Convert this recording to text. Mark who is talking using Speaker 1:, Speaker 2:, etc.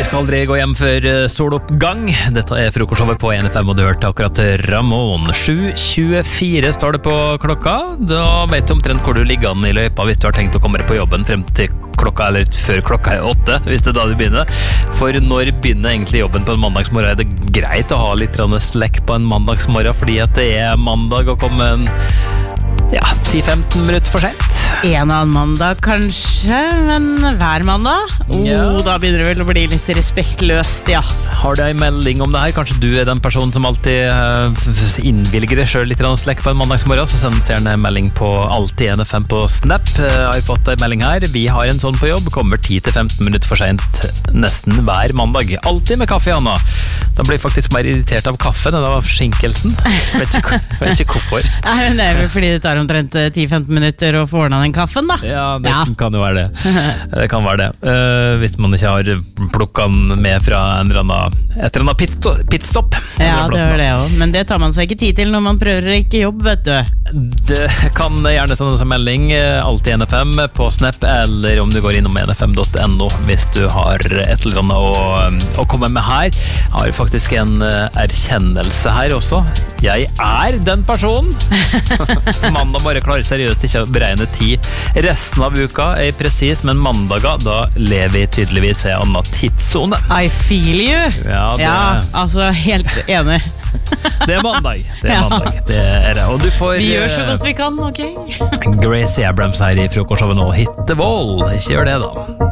Speaker 1: skal aldri gå hjem før soloppgang. Dette frokostshowet på NFM, og du hørte akkurat Ramón. 7:24 står det på klokka. Da vet du omtrent hvor du ligger an i løypa hvis du har tenkt å komme deg på jobben frem til klokka, eller før klokka 8, hvis det da du begynner. For når begynner egentlig jobben på en mandagsmorgen? Er det greit å ha litt slekk på en mandagsmorgen, fordi at det er mandag og komme en 10-15 minutter for sent?
Speaker 2: En annen mandag kanskje, men hver mandag? Da begynner det vel å bli litt respektløst, ja.
Speaker 1: Har du en melding om det her? Kanskje du er den personen som alltid innvilger det selv litt slekk på en mandagsmorgen, så ser en melding på Alltid NFM på Snap. Jeg har fått en melding her. Vi har en sånn på jobb, kommer 10-15 minutter for sent nesten hver mandag. Alltid med kaffe i hånda. Da blir jeg faktisk mer irritert av kaffen enn av forsinkelsen. Vet ikke hvorfor.
Speaker 2: Nei, men det er vel fordi det tar omtrent 10-15 minutter å få ordnet den kaffen, da.
Speaker 1: Ja, det kan jo være det. Det kan være det. Hvis man ikke har plukket den med fra et eller annet pitstop.
Speaker 2: Ja, det er det også. Men det tar man seg ikke tid til når man prøver å ikke jobb, vet du.
Speaker 1: Det kan gjerne sende som melding Alltid NFM på Snap, eller om du går innom nfm.no hvis du har et eller annet å komme med her. Jeg har faktisk en erkjennelse her også. Jeg er den personen. Mandag bare klarer seriøst ikke å beregne tid. Resten av uka er presis, men mandager, da lever jeg tydeligvis i en annen tidszone.
Speaker 2: I feel you. Ja, altså helt enig.
Speaker 1: Det er mandag. Det er det. Og du får,
Speaker 2: vi gjør så godt vi kan, ok?
Speaker 1: Gracie Abrams her i frokostshowet nå. Hit the wall. Ikke gjør det da.